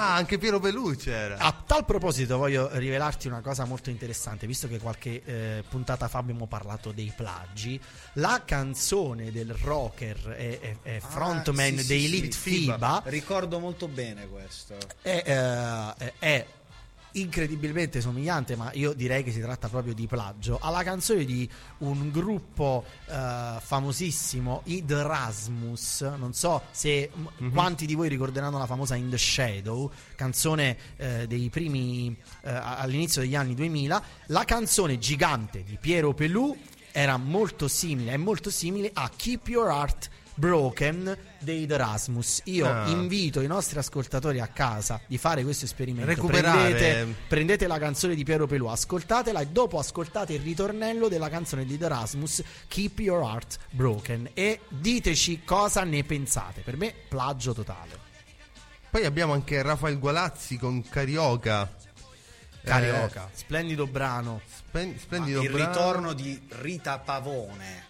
Ah, anche Piero Pelù c'era. A tal proposito voglio rivelarti una cosa molto interessante, visto che qualche puntata fa abbiamo parlato dei plagi. La canzone del rocker e frontman dei Elite FIBA, ricordo molto bene questo, è incredibilmente somigliante, ma io direi che si tratta proprio di plagio, alla canzone di un gruppo famosissimo, i The Rasmus. Non so se quanti di voi ricorderanno la famosa In the Shadow, canzone dei primi all'inizio degli anni 2000. La canzone gigante di Piero Pelù era molto simile, è molto simile a Keep Your Heart Broken dei The Rasmus. Io invito i nostri ascoltatori a casa di fare questo esperimento. Prendete la canzone di Piero Pelù, ascoltatela e dopo ascoltate il ritornello della canzone di The Rasmus, Keep Your Heart Broken, e diteci cosa ne pensate. Per me plagio totale. Poi abbiamo anche Rafael Gualazzi con Carioca. Splendido brano. Splendido il brano. Ritorno di Rita Pavone.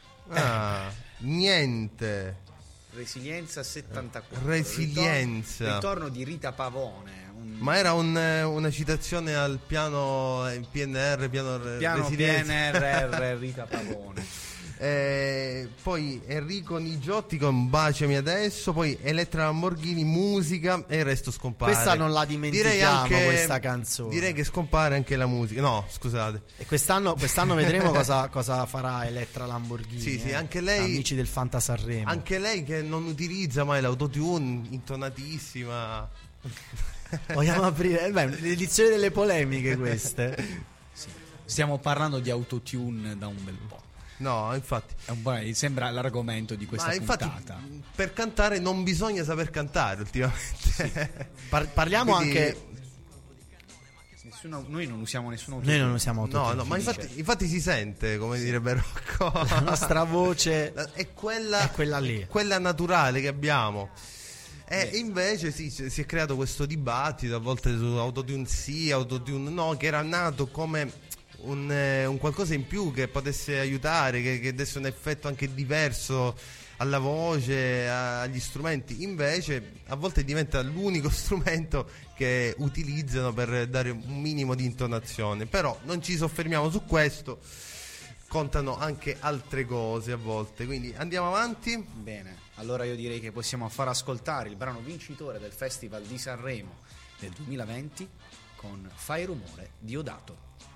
Niente. Resilienza 74. Resilienza. Ritorno di Rita Pavone. Ma era una citazione al piano PNR, piano PNRR Rita Pavone. Poi Enrico Nigiotti con Baciami adesso. Poi Elettra Lamborghini, musica, e il resto scompare. Questa non la dimentichiamo, questa canzone. Direi che scompare anche la musica. No, scusate. E quest'anno vedremo cosa farà Elettra Lamborghini. Sì, anche lei, amici del Fanta Sanremo. Anche lei che non utilizza mai l'autotune, intonatissima. Vogliamo aprire l'edizione delle polemiche queste. Sì. Stiamo parlando di autotune da un bel po'. No, infatti sembra l'argomento di questa puntata. Infatti, per cantare non bisogna saper cantare ultimamente. Parliamo anche. Noi non usiamo nessun autotune. Noi non usiamo autotune. No, ma infatti si sente, come direbbe Rocco. La nostra voce è quella lì, quella naturale che abbiamo. E invece si è creato questo dibattito a volte su autotune sì, autotune no, che era nato come un qualcosa in più che potesse aiutare, che desse un effetto anche diverso alla voce, agli strumenti. Invece a volte diventa l'unico strumento che utilizzano per dare un minimo di intonazione. Però non ci soffermiamo su questo, contano anche altre cose a volte, quindi andiamo avanti. Bene, allora io direi che possiamo far ascoltare il brano vincitore del Festival di Sanremo del 2020 con Fai rumore, Diodato.